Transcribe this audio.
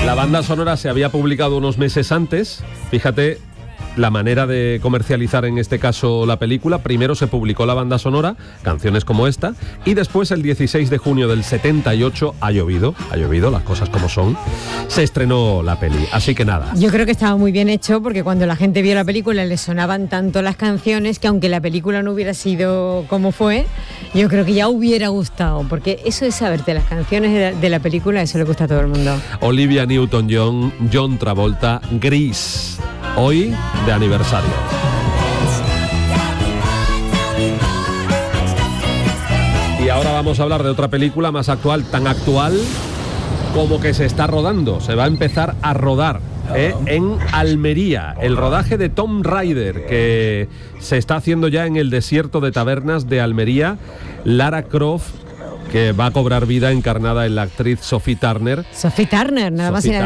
La banda sonora se había publicado unos meses antes. Fíjate la manera de comercializar en este caso la película. Primero se publicó la banda sonora, canciones como esta, y después el 16 de junio del 78, ha llovido, las cosas como son, se estrenó la peli. Así que nada. Yo creo que estaba muy bien hecho, porque cuando la gente vio la película le sonaban tanto las canciones que aunque la película no hubiera sido como fue, yo creo que ya hubiera gustado, porque eso de saberte las canciones de la película, eso le gusta a todo el mundo. Olivia Newton-John, John Travolta, Gris, hoy de aniversario. Y ahora vamos a hablar de otra película más actual, tan actual como que se está rodando, se va a empezar a rodar en Almería, el rodaje de Tomb Raider, que se está haciendo ya en el desierto de tabernas de Almería. Lara Croft, que va a cobrar vida encarnada en la actriz Sophie Turner. Sophie Turner, nada más y nada